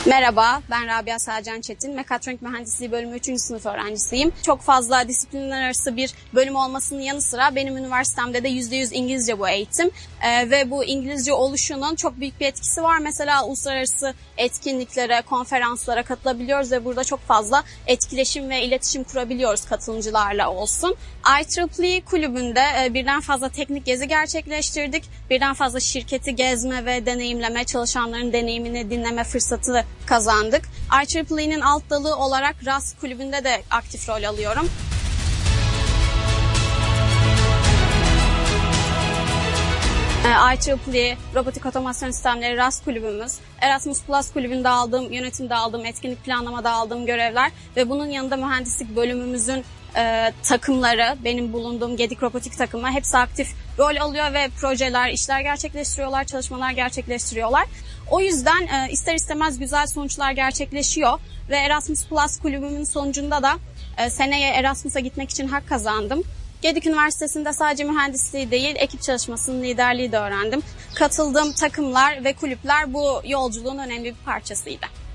Merhaba, ben Rabia Selcan Çetin. Mekatronik Mühendisliği bölümü 3. sınıf öğrencisiyim. Çok fazla disiplinler arası bir bölüm olmasının yanı sıra benim üniversitemde de %100 İngilizce bu eğitim. Ve bu İngilizce oluşunun çok büyük bir etkisi var. Mesela uluslararası etkinliklere, konferanslara katılabiliyoruz ve burada çok fazla etkileşim ve iletişim kurabiliyoruz katılımcılarla olsun. IEEE kulübünde birden fazla teknik gezi gerçekleştirdik. Birden fazla şirketi gezme ve deneyimleme, çalışanların deneyimini dinleme fırsatı kazandık. IEEE'nin alt dalı olarak RAS kulübünde de aktif rol alıyorum. IEEE Robotik Otomasyon Sistemleri RAS kulübümüz, Erasmus Plus kulübünde aldığım, yönetimde aldığım, etkinlik planlamada aldığım görevler ve bunun yanında mühendislik bölümümüzün takımları, benim bulunduğum Gedik Robotik takımı hepsi aktif rol alıyor ve projeler, işler gerçekleştiriyorlar, çalışmalar gerçekleştiriyorlar. O yüzden ister istemez güzel sonuçlar gerçekleşiyor ve Erasmus Plus kulübümün sonucunda da seneye Erasmus'a gitmek için hak kazandım. Gedik Üniversitesi'nde sadece mühendisliği değil, ekip çalışmasının liderliği de öğrendim. Katıldığım takımlar ve kulüpler bu yolculuğun önemli bir parçasıydı.